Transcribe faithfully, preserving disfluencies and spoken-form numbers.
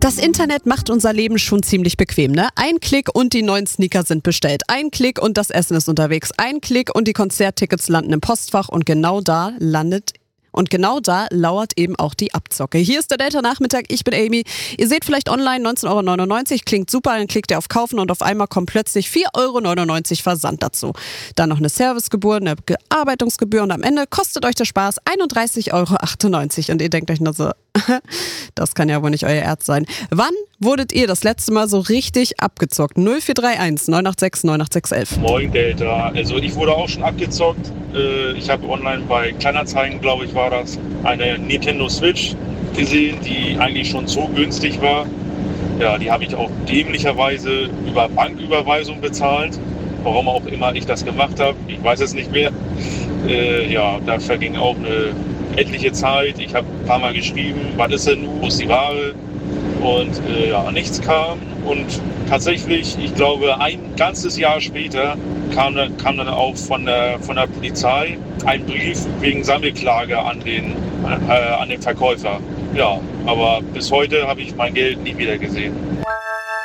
Das Internet macht unser Leben schon ziemlich bequem, ne? Ein Klick und die neuen Sneaker sind bestellt. Ein Klick und das Essen ist unterwegs. Ein Klick und die Konzerttickets landen im Postfach und genau da landet Und genau da lauert eben auch die Abzocke. Hier ist der Delta-Nachmittag, ich bin Amy. Ihr seht vielleicht online neunzehn Euro neunundneunzig, klingt super, dann klickt ihr auf Kaufen und auf einmal kommt plötzlich vier Euro neunundneunzig Versand dazu. Dann noch eine Servicegebühr, eine Bearbeitungsgebühr und am Ende kostet euch der Spaß einunddreißig Euro achtundneunzig. Und ihr denkt euch nur so, das kann ja wohl nicht euer Ernst sein. Wann wurdet ihr das letzte Mal so richtig abgezockt? null vier drei eins neun acht sechs neun acht sechs eins eins. Moin Delta, also ich wurde auch schon abgezockt. Ich habe online bei Kleinanzeigen, glaube ich, war das, eine Nintendo Switch gesehen, die eigentlich schon so günstig war. Ja, die habe ich auch dämlicherweise über Banküberweisung bezahlt. Warum auch immer ich das gemacht habe, ich weiß es nicht mehr. Äh, ja, da verging auch eine etliche Zeit. Ich habe ein paar Mal geschrieben, was ist denn nun, wo ist die Ware? Und äh, ja, nichts kam. Und tatsächlich, ich glaube, ein ganzes Jahr später kam dann, kam dann auch von der, von der Polizei ein Brief wegen Sammelklage an den, äh, an den Verkäufer. Ja, aber bis heute habe ich mein Geld nie wieder gesehen.